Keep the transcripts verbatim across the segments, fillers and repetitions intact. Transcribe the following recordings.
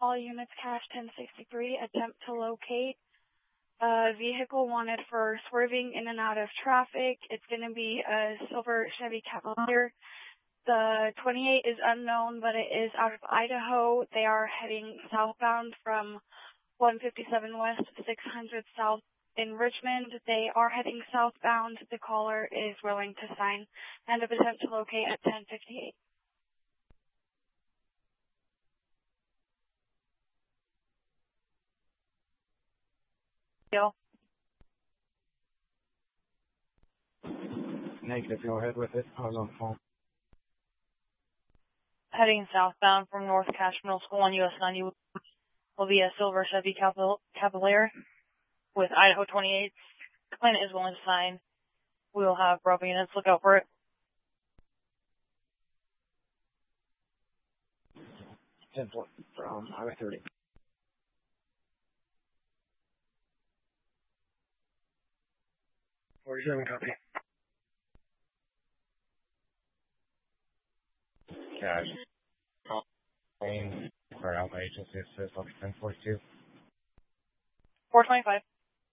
All units cache ten sixty-three, attempt to locate a vehicle wanted for swerving in and out of traffic. It's going to be a silver Chevy Cavalier. The twenty-eight is unknown, but it is out of Idaho. They are heading southbound from one fifty-seven west, six hundred south in Richmond. They are heading southbound. The caller is willing to sign and of attempt to locate at ten fifty-eight. Deal. Negative, go ahead with it. I was on the phone. Heading southbound from North Cache Middle School on U S ninety will be a silver Chevy Cavalier with Idaho twenty-eight. Client is willing to sign. We will have Bravo units look out for it. ten four from Highway thirty. forty-seven, copy. Cash. Lane for Alpha Agency assist on ten forty-two. four twenty-five.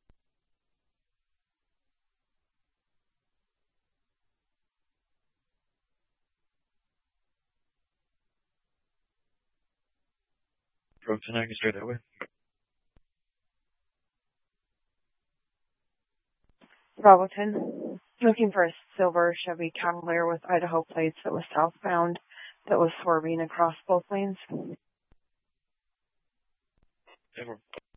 Approach and I can straight that way. Bravo ten. Looking for a silver Chevy Cavalier with Idaho plates that was southbound, that was swerving across both lanes. Ever.